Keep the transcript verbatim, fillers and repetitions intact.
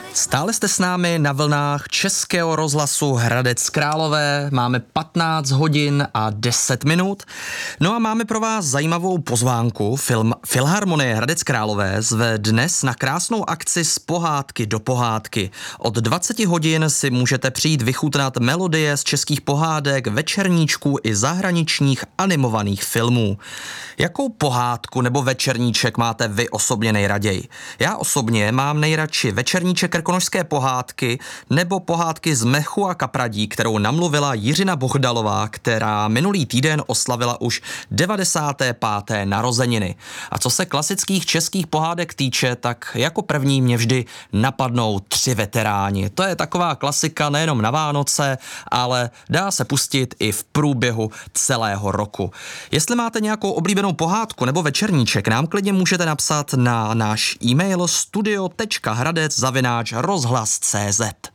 Stále jste s námi na vlnách Českého rozhlasu Hradec Králové, máme patnáct hodin a deset minut. No a máme pro vás zajímavou pozvánku. Film Filharmonie Hradec Králové zve dnes na krásnou akci z pohádky do pohádky. Od dvacet hodin si můžete přijít vychutnat melodie z českých pohádek, večerníčků i zahraničních animovaných filmů. Jakou pohádku nebo večerníček máte vy osobně nejraději? Já osobně mám nejradši večerníček krkonošské pohádky nebo pohádky z Mechu a kapradí, kterou namluvila Jiřina Bohdalová, která minulý týden oslavila už devadesáté páté narozeniny. A co se klasických českých pohádek týče, tak jako první mě vždy napadnou Tři veteráni. To je taková klasika nejenom na Vánoce, ale dá se pustit i v průběhu celého roku. Jestli máte nějakou oblíbenou pohádku nebo večerníček, nám klidně můžete napsat na náš e-mail studio tečka hradec zavináč rozhlas tečka cé zet.